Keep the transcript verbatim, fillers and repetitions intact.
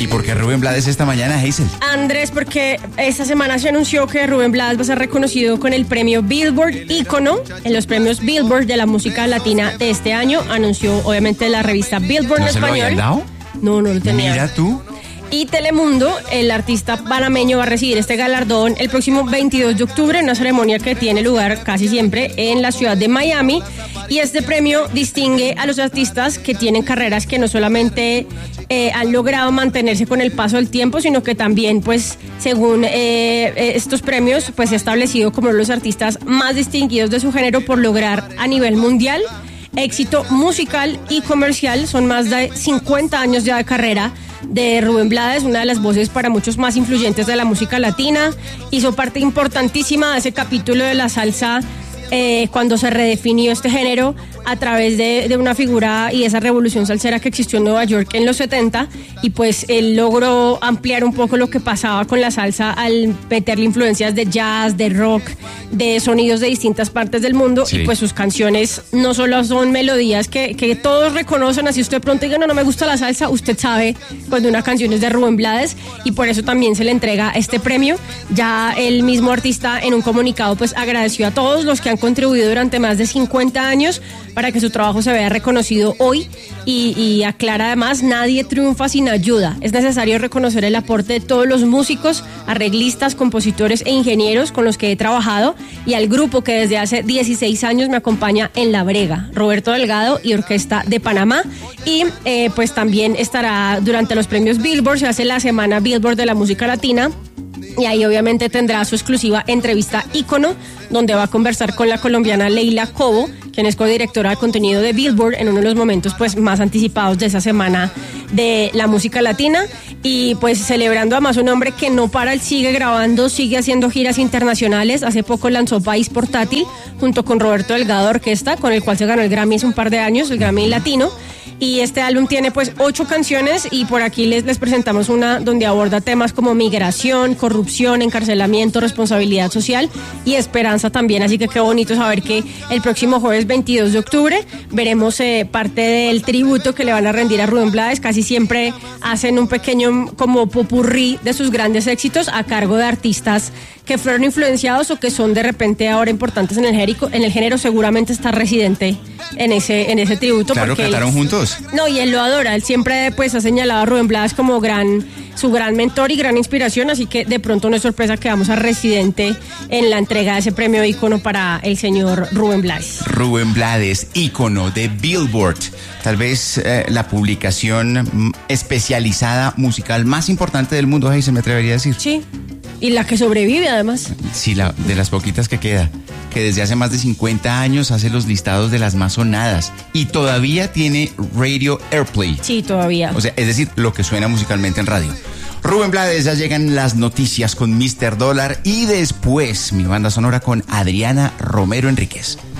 ¿Y por qué Rubén Blades esta mañana, Hazel? Andrés, porque esta semana se anunció que Rubén Blades va a ser reconocido con el premio Billboard Ícono en los premios Billboard de la música latina de este año. Anunció, obviamente, la revista Billboard ¿No en se español. lo habían dado? No, no lo tenía. Mira tú. Y Telemundo, el artista panameño, va a recibir este galardón el próximo veintidós de octubre, una ceremonia que tiene lugar casi siempre en la ciudad de Miami. Y este premio distingue a los artistas que tienen carreras que no solamente eh, han logrado mantenerse con el paso del tiempo, sino que también, pues, según eh, estos premios, pues se ha establecido como los artistas más distinguidos de su género por lograr a nivel mundial éxito musical y comercial. Son más de cincuenta años ya de carrera de Rubén Blades, una de las voces para muchos más influyentes de la música latina. Hizo parte importantísima de ese capítulo de la salsa eh, cuando se redefinió este género a través de, de una figura y esa revolución salsera que existió en Nueva York en los setenta, y pues él logró ampliar un poco lo que pasaba con la salsa al meterle influencias de jazz, de rock, de sonidos de distintas partes del mundo. Sí. Y pues sus canciones no solo son melodías que, que todos reconocen, así usted de pronto diga no, no me gusta la salsa, usted sabe cuando una canción es de Rubén Blades, y por eso también se le entrega este premio. Ya el mismo artista en un comunicado pues agradeció a todos los que han contribuido durante más de cincuenta años para que su trabajo se vea reconocido hoy, y, y aclara además: nadie triunfa sin ayuda. Es necesario reconocer el aporte de todos los músicos, arreglistas, compositores e ingenieros con los que he trabajado, y al grupo que desde hace dieciséis años me acompaña en La Brega, Roberto Delgado y Orquesta de Panamá. Y eh, pues también estará durante los premios Billboard, se hace la semana Billboard de la música latina, y ahí obviamente tendrá su exclusiva entrevista ícono, donde va a conversar con la colombiana Leila Cobo, quien es codirectora de contenido de Billboard, en uno de los momentos pues más anticipados de esa semana de la música latina. Y pues celebrando además un hombre que no para, él sigue grabando, sigue haciendo giras internacionales. Hace poco lanzó País Portátil junto con Roberto Delgado Orquesta, con el cual se ganó el Grammy hace un par de años, el Grammy Latino. Y este álbum tiene pues ocho canciones, y por aquí les, les presentamos una donde aborda temas como migración, corrupción, encarcelamiento, responsabilidad social y esperanza también. Así que qué bonito saber que el próximo jueves veintidós de octubre veremos eh, parte del tributo que le van a rendir a Rubén Blades. Casi siempre hacen un pequeño como popurrí de sus grandes éxitos a cargo de artistas que fueron influenciados o que son de repente ahora importantes en el género. En el género seguramente está Residente en ese en ese tributo. Claro, porque cantaron él, juntos. No, y él lo adora. Él siempre pues ha señalado a Rubén Blades como gran su gran mentor y gran inspiración, así que de pronto no es sorpresa que vamos a Residente en la entrega de ese premio ícono para el señor Rubén Blades. Rubén Blades, ícono de Billboard, tal vez eh, la publicación especializada musical más importante del mundo, ahí se me atrevería a decir. Sí, y la que sobrevive además. Sí, la, de las poquitas que queda, que desde hace más de cincuenta años hace los listados de las más sonadas y todavía tiene Radio Airplay. Sí, todavía. O sea, es decir, lo que suena musicalmente en radio. Rubén Blades, ya llegan las noticias con míster Dólar y después mi banda sonora con Adriana Romero Enríquez.